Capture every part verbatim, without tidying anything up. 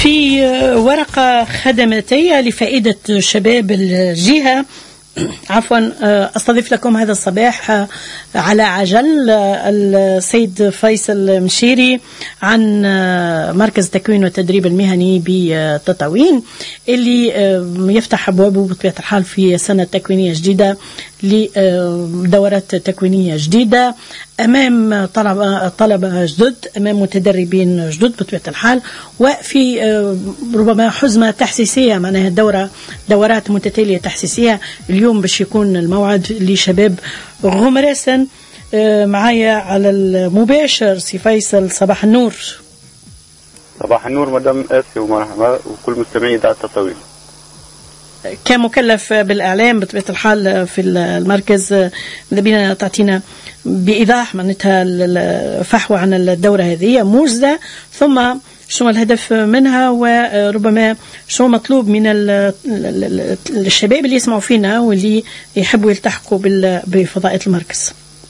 في ورقة خدماتية لفائدة شباب الجهة. عفوا أستضيف لكم هذا الصباح على عجل السيد فيصل مشيري عن مركز التكوين والتدريب المهني بتطاوين اللي يفتح أبوابه بطبيعة الحال في سنة تكوينية جديدة لدورات تكوينية جديدة أمام طلبة, طلبة جدد، أمام متدربين جدد بطبيعة الحال، وفي ربما حزمة تحسيسية، معناها الدورة دورات متتالية تحسيسية. اليوم باش يكون الموعد لشباب غمراسن. معايا على المباشر سي فيصل، صباح النور. صباح النور مدام آسي ومرحبا وكل مستمعي إذاعة تطاوين. كمكلف بالإعلام بطبيعة الحال في المركز، نبينا تعطينا بإيضاح معناتها الفحوى عن الدورة هذه موجزة، ثم شو الهدف منها، وربما شو مطلوب من الشباب اللي يسمعوا فينا واللي يحبوا يلتحقوا بفضاء المركز.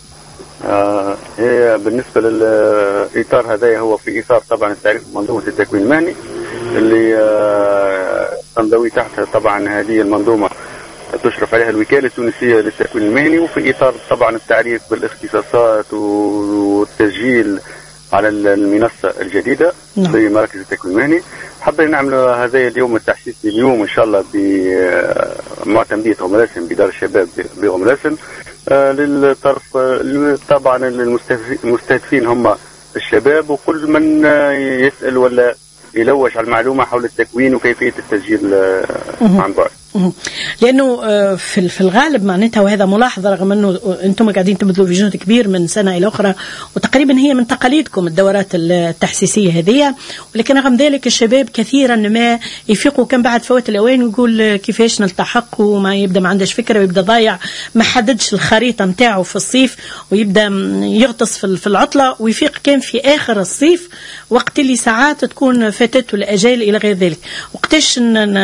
آه هي بالنسبة للإطار هذا هو في إطار طبعا التعريف منظومة التكوين المهني اللي آه تنضوي تحت طبعا هذه المنظومة تشرف عليها الوكالة التونسية للتكوين المهني، وفي إطار طبعا التعريف بالاختصاصات والتسجيل على المنصة الجديدة في مركز التكوين المهني. حبينا نعمل هذا اليوم التحسيسي اليوم إن شاء الله بمعتمدية غمراسن بدار الشباب بغمراسن آه للطرف طبعا المستهدفين هم الشباب وكل من يسأل ولا يلوش على المعلومة حول التكوين وكيفية التسجيل عن بعد. لأنه في الغالب معناتها، وهذا ملاحظة رغم أنه أنتم قاعدين تبذلوا في جهد كبير من سنة إلى أخرى، وتقريبا هي من تقاليدكم الدورات التحسيسية هذه، ولكن رغم ذلك الشباب كثيرا ما يفيقوا كم بعد فوات الأوان ويقول كيفاش نلتحق، وما يبدأ ما عندش فكرة ويبدأ ضايع، ما حددش الخريطة متاعه في الصيف ويبدأ يغطس في العطلة، ويفيق كان في آخر الصيف وقت اللي ساعات تكون فاتته الأجال إلى غير ذلك. وقتاش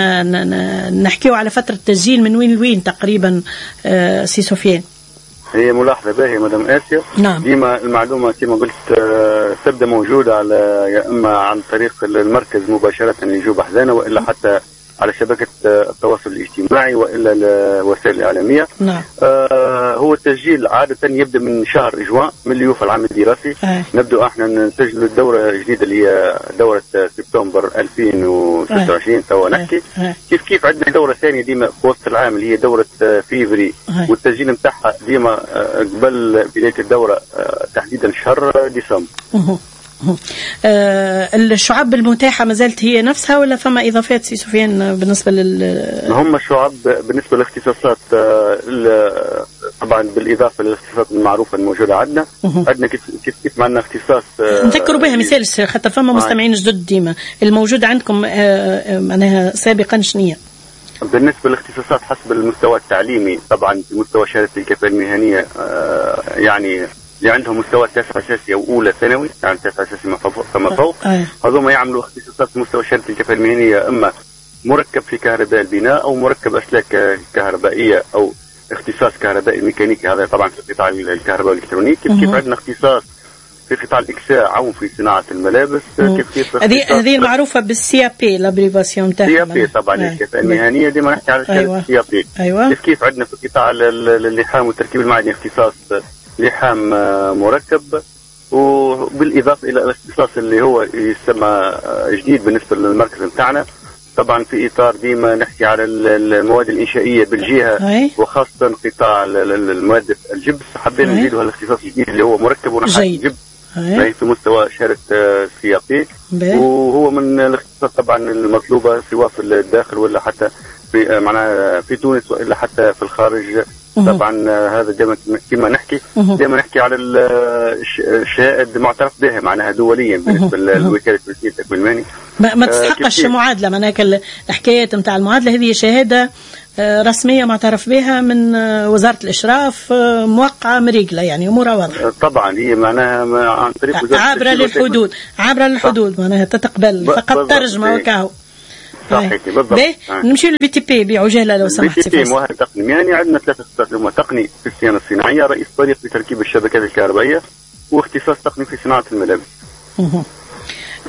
نحكيه على فترة تسجيل من وين لوين تقريبا آه سي سفيان؟ هي ملاحظة باهية مدام آسيا. نعم. ديما المعلومة كما قلت آه تبدأ موجودة على يا إما عن طريق المركز مباشرة اللي يجوب أحزانه، وإلا حتى على شبكة التواصل الاجتماعي وإلا الوسائل الإعلامية. نعم. آه هو التسجيل عادة يبدأ من شهر جوان من اللي يوفى العام الدراسي. أي. نبدأ احنا نسجل الدورة الجديدة اللي هي دورة سبتمبر ألفين وستة وعشرين توا نحكي. كيف كيف عندنا دورة ثانية ديما في وسط العام اللي هي دورة فيفري. أي. والتسجيل نتاعها ديما قبل بداية الدورة تحديدا شهر ديسمبر. آه الشعب المتاحة ما زالت هي نفسها ولا فما إضافات سي سفيان بالنسبة لل هم الشعب بالنسبة للاختصاصات آه طبعا بالإضافة للاختصاصات المعروفة الموجودة عندنا. عندنا كيف كيف كيف معنا اختصاص آه نذكروا بها مثال حتى فما مستمعين جدد ديما الموجودة عندكم آه معناها سابقا شنية بالنسبة للاختصاصات حسب المستوى التعليمي. طبعا مستوى شهادة الكفاءة المهنية آه يعني اللي عندهم مستوى تاسع أساسي أو أولى ثانوي، يعني تاسع أساسي فما فوق، هذوما يعملوا اختصاصات مستوى شهادة الكفاءة المهنية، إما مركب في كهرباء البناء أو مركب أسلاك كهربائية أو اختصاص كهربائي ميكانيكي. هذا طبعا في قطاع الكهرباء والإلكترونيك. كيف كيف عندنا اختصاص في قطاع الإكساء أو في صناعة الملابس. كيف كيف هذه هذه المعروفة بالسي ا بي لابريفاسيون تاعها. سي ا بي طبعا الكفاءة المهنية ديما نحكي على شهادة السي ا بي. كيف كيف عندنا في قطاع اللحام والتركيب المعدني اختصاص لحام مركب، وبالإضافة إلى الاختصاص اللي هو يسمى جديد بالنسبة للمركز متاعنا. طبعا في إطار ديما نحكي على المواد الإنشائية بالجهة وخاصة قطاع المواد الجبس. حبينا نزيد الاختصاص الجديد اللي هو مركب ونحاس جبس في مستوى شهادة سي ا بي، وهو من الاختصاصات طبعا المطلوبة سواء في الداخل ولا حتى في معناها في تونس وإلا حتى في الخارج. طبعا هذا دائما كما نحكي دائما نحكي على الشهائد معترف بها معناها دوليا بالنسبه للوكاله التونسيه للتكوين المهني. ما, ما تستحقش معادله، معناها الحكايات نتاع المعادله هذه شهاده رسميه معترف بها من وزاره الاشراف، موقعه مريقله، يعني امورها واضحه. طبعا هي معناها عن طريق وزاره عابره للحدود، عابره للحدود معناها تتقبل فقط ترجمه وكاو. صحيح بالضبط. نمشي للبي تي بي بعجاله لو سمحت. البي تي بي مؤهل تقني مهني. عندنا ثلاث اختصاصات اللي هم تقني في الصيانه الصناعيه، رئيس فريق في تركيب الشبكات الكهربائيه، واختصاص تقني في صناعه الملابس.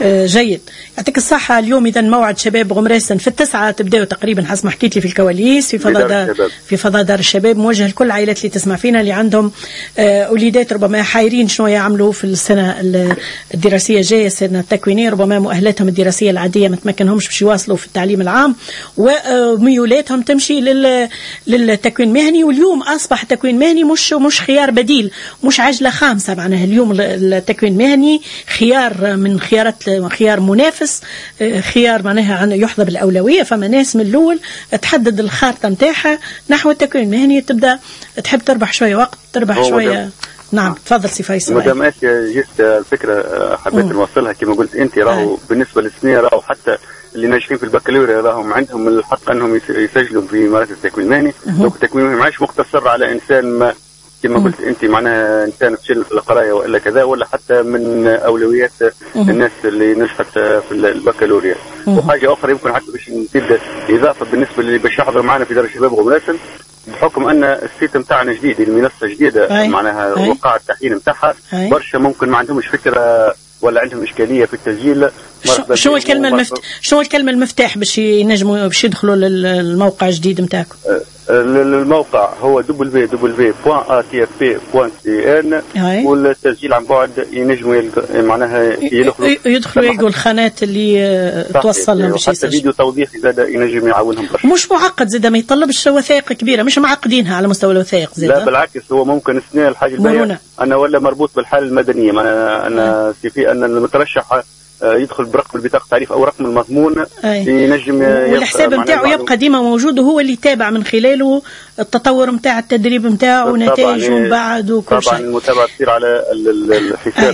جيد، يعطيك الصحة. اليوم إذا موعد شباب غمراسن في التسعة تبدأوا تقريبا حسب ما حكيت لي في الكواليس في فضاء دار في فضاء دار الشباب، موجه لكل العائلات اللي تسمع فينا اللي عندهم وليدات ربما حايرين شنو يعملوا في السنة الدراسية الجاية، السنة التكوينية، ربما مؤهلاتهم الدراسية العادية ما تمكنهمش باش يواصلوا في التعليم العام وميولاتهم تمشي للتكوين المهني. واليوم أصبح التكوين المهني مش مش خيار بديل، مش عجلة خامسة، معناها اليوم التكوين المهني خيار من خيارات خيار منافس، خيار معناها يحظى بالأولوية. فما ناس من الأول تحدد الخارطة نتاعها نحو التكوين المهني، تبدأ تحب تربح شوية وقت، تربح شوية. نعم تفضل سي فيصل. مدام آسيا جيت الفكرة حبيت نوصلها كما قلت أنت، راهو بالنسبة للسنية راهو حتى اللي ناجحين في البكالوريا راهم عندهم الحق أنهم يسجلوا في مراكز التكوين المهني. التكوين المهني ماهيش مقتصر على إنسان ما كما قلت أنت معناها إنسان فشل في القراية وإلا كذا، ولا حتى من أولويات الناس اللي نجحت في البكالوريا. وحاجة أخرى يمكن حتى باش نزيد إضافة بالنسبة اللي باش يحضر معنا في دار الشباب غمراسن، بحكم أن السيت متاعنا جديد، المنصة جديدة معناها وقع التحيين متاعها، برشا ممكن ما عندهمش فكرة ولا عندهم إشكالية في التسجيل. شو الكلمة المفتاح شو الكلمة المفتاح باش ينجموا باش يدخلوا للموقع الجديد نتاعكم؟ الموقع هو دبليو دبليو بوان إيه تي إف بي بوان سي إن، والتسجيل عن بعد ينجموا معناها يدخلوا يدخلوا يلقوا الخانات اللي توصل لهم باش يسجلوا. فيديو توضيحي زاد ينجم يعاونهم برشا. مش معقد زاد، ما يطلبش وثائق كبيرة، مش معقدينها على مستوى الوثائق زاد. لا بالعكس، هو ممكن اثنين الحاجة الباهية أنا ولا مربوط بالحالة المدنية، أنا أنا في أن المترشح يدخل برقم البطاقة تعريف أو رقم المضمون ينجم، والحساب نتاعو يبقى ديما موجود وهو اللي يتابع من خلاله التطور نتاع التدريب نتاعو ونتائجه من بعد وكل شيء. طبعا المتابعة تصير على الحساب.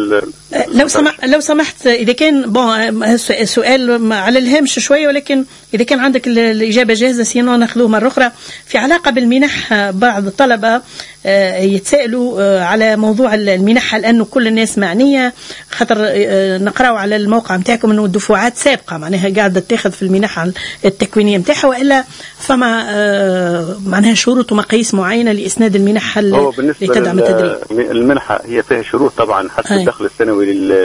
لو سمحت لو سمحت إذا كان بون سؤال على الهامش شوية، ولكن إذا كان عندك الإجابة جاهزة سينو ناخذوه مرة أخرى. في علاقة بالمنح، بعض الطلبة يتساءلوا على موضوع المنح، لأنه كل الناس معنية، خاطر نقرأوا على الموقع متاعكم أنه الدفعات سابقة معناها قاعدة تاخذ في المنح التكوينية متاعها، وإلا فما معناها شروط ومقاييس معينة لإسناد المنح اللي تدعم التدريب. المنحة هي فيها شروط طبعا، حتى الدخل السنوي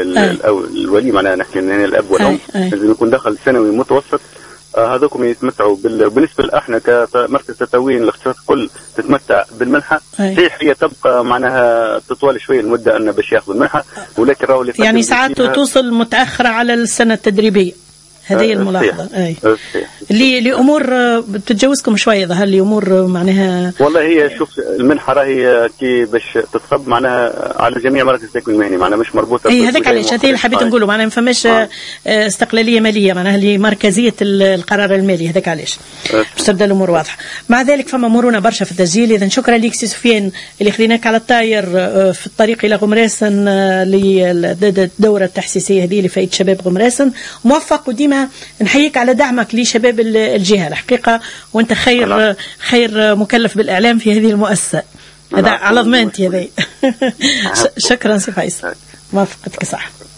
للولي معناها نحكي هنا الأب والأم لازم يكون دخل سنوي متوسط. هذوكم يتمتعوا بال... بالنسبة لإحنا كمركز تطوين الاختصاص كل تتمتع بالمنحة. صحيح هي تبقى معناها تطول شوية المدة أن باش ياخذوا المنحة، ولكن راهو يعني ساعات توصل متأخرة على السنة التدريبية. هذه الملاحظة. أي. اللي لأمور بتتجاوزكم شوية، ظهر لي أمور معناها. والله هي شوف المنحة راهي كي باش تتصب معناها على جميع مراكز التكوين المهني، معناها مش مربوطة. أي هذاك علاش هذا اللي حبيت نقوله، معناها ما فماش آه. استقلالية مالية، معناها لمركزية القرار المالي، هذاك علاش باش تبدا الأمور واضحة. مع ذلك فما مرونة برشا في التسجيل. إذا شكرا لك سي سفيان اللي خليناك على الطاير في الطريق إلى غمراسن للدورة التحسيسية هذه لفائدة شباب غمراسن. موفق، وديما نحييك على دعمك لشباب الجهة الحقيقة، وانت خير خير مكلف بالإعلام في هذه المؤسسة، هذا على ضمانتي هذه. شكرا سي فيصل، موفقتك صح.